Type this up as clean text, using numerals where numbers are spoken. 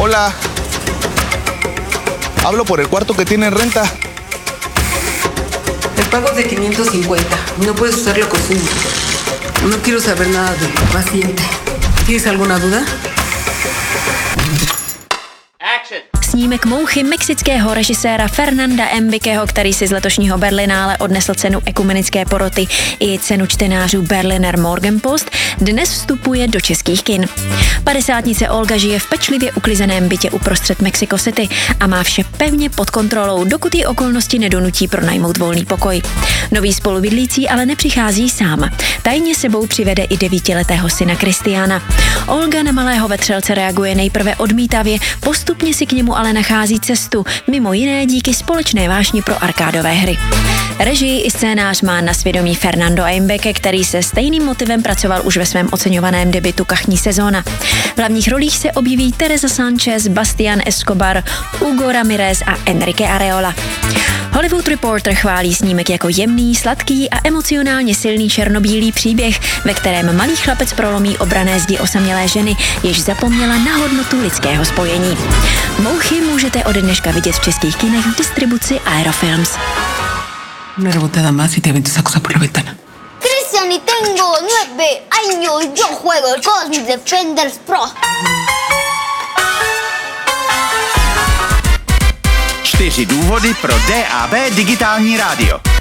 Hola. Hablo por el cuarto que tiene en renta. El pago es de 550. No puedes usar la cocina. No quiero saber nada del paciente. ¿Tienes alguna duda? Snímek Mouchy mexického režiséra Fernanda Embikeho, který si z letošního Berlinále odnesl cenu ekumenické poroty i cenu čtenářů Berliner Morgenpost, dnes vstupuje do českých kin. Padesátnice Olga žije v pečlivě uklizeném bytě uprostřed Mexico City a má vše pevně pod kontrolou, dokud jí okolnosti nedonutí pronajmout volný pokoj. Nový spolubydlící ale nepřichází sám. Tajně sebou přivede i 9letého syna Kristiána. Olga na malého vetřelce reaguje nejprve odmítavě, postupně si k němu ale nachází cestu, mimo jiné díky společné vášni pro arkádové hry. Režii i scénář má na svědomí Fernando Embike, který se stejným motivem pracoval už ve svém oceňovaném debutu Kachní sezóna. V hlavních rolích se objeví Teresa Sanchez, Bastian Escobar, Hugo Ramirez a Enrique Areola. Hollywood Reporter chválí snímek jako jemný, sladký a emocionálně silný černobílý příběh, ve kterém malý chlapec prolomí obranné zdi osamělé ženy, jež zapomněla na hodnotu lidského spojení. Mouchy můžete ode dneška vidět v českých kinech v distribuci Aerofilms. Una rebotada más y te aviento esa cosa por la ventana. Cristian, y tengo 9 años. Yo juego el Cosmic Defenders Pro. 4 důvody pro DAB digitální rádio.